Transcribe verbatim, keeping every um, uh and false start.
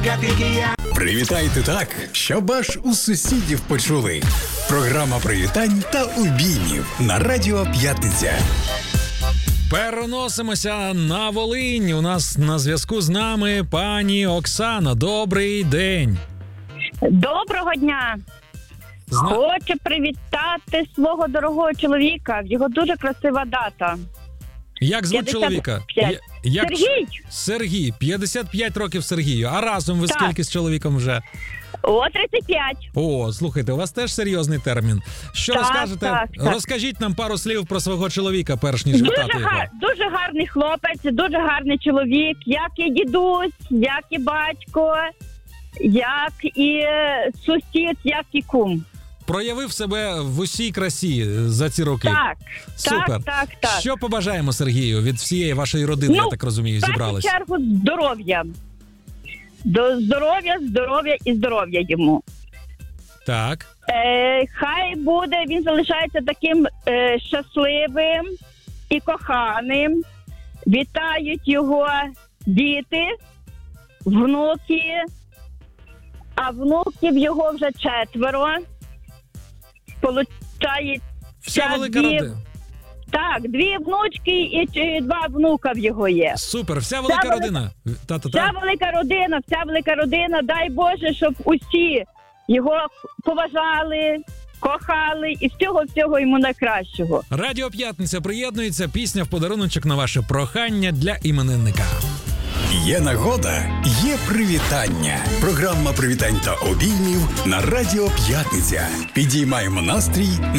Привітайте так, щоб аж у сусідів почули. Програма привітань та обіймів на Радіо П'ятниця. Переносимося на Волинь. У нас на зв'язку з нами пані Оксана. Добрий день. Доброго дня. Зна... Хочу привітати свого дорогого чоловіка. В його дуже красива дата. Як звуть п'ятдесят чоловіка? п'ять. Я- Як... Сергій. Сергій. п'ятдесят п'ять років Сергію. А разом ви Так. скільки з чоловіком вже? О, тридцять п'ять. О, слухайте, у вас теж серйозний термін. Що Так, розкажете? так, так. Розкажіть нам пару слів про свого чоловіка, перш ніж Дуже, вітати його. гар... дуже гарний хлопець, дуже гарний чоловік, як і дідусь, як і батько, як і сусід, як і кум. Проявив себе в усій красі за ці роки. Так, Супер. так, так, так. Що побажаємо Сергію від всієї вашої родини, Ну, я так розумію, В першу зібрались? чергу здоров'я. До здоров'я, здоров'я і здоров'я йому. Так. Е, хай буде, він залишається таким е, щасливим і коханим. Вітають його діти, внуки, а внуків його вже четверо. Получається, Вся велика дві, родина. так, дві внучки і чи- два внука в його є. Супер, вся велика велика- родина. Та-та-та. Вся велика родина, вся велика родина, дай Боже, щоб усі його поважали, кохали і всього-всього йому найкращого. Радіо П'ятниця приєднується, пісня в подаруночок на ваше прохання для іменинника. Є нагода, є привітання. Програма привітань та обіймів на Радіо П'ятниця. Підіймаємо настрій